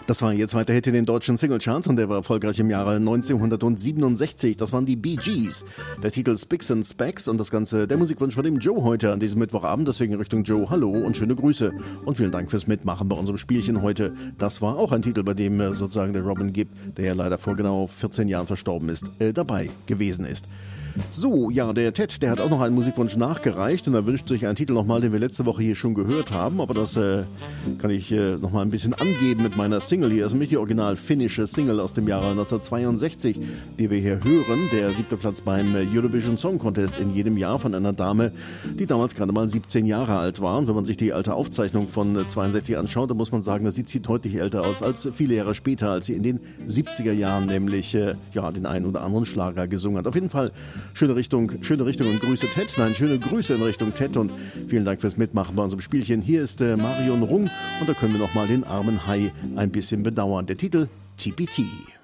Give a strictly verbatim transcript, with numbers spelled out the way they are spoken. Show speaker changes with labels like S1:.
S1: Das war ihr zweiter Hit in den deutschen Singlecharts und der war erfolgreich im Jahre neunzehnhundertsiebenundsechzig. Das waren die Bee Gees. Der Titel Spicks and Specks und das Ganze der Musikwunsch von dem Joe heute an diesem Mittwochabend. Deswegen Richtung Joe, hallo und schöne Grüße. Und vielen Dank fürs Mitmachen bei unserem Spielchen heute. Das war auch ein Titel, bei dem sozusagen der Robin Gibb, der ja leider vor genau vierzehn Jahren verstorben ist, äh, dabei gewesen ist. So, ja, der Ted, der hat auch noch einen Musikwunsch nachgereicht und er wünscht sich einen Titel nochmal, den wir letzte Woche hier schon gehört haben, aber das äh, kann ich äh, nochmal ein bisschen angeben mit meiner Single hier. Das ist nämlich die original finnische Single aus dem Jahre neunzehnhundertzweiundsechzig, die wir hier hören. Der siebte Platz beim Eurovision Song Contest in jedem Jahr von einer Dame, die damals gerade mal siebzehn Jahre alt war. Und wenn man sich die alte Aufzeichnung von zweiundsechzig anschaut, dann muss man sagen, da sieht sie deutlich älter aus als viele Jahre später, als sie in den siebziger Jahren nämlich äh, ja, den einen oder anderen Schlager gesungen hat. Auf jeden Fall schöne Richtung, schöne Richtung und Grüße Ted. Nein, schöne Grüße in Richtung Ted und vielen Dank fürs Mitmachen bei unserem Spielchen. Hier ist äh, Marion Rung und da können wir nochmal den armen Hai ein bisschen bedauern. Der Titel T P T.